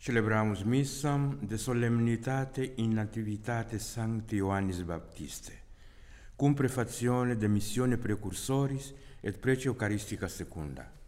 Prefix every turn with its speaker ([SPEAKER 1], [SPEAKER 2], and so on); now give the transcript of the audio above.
[SPEAKER 1] Celebramus missam de solemnitate in nativitate Sancti Ioannis Baptiste, cum prefazione de missione precursoris et prece Eucharistica secunda.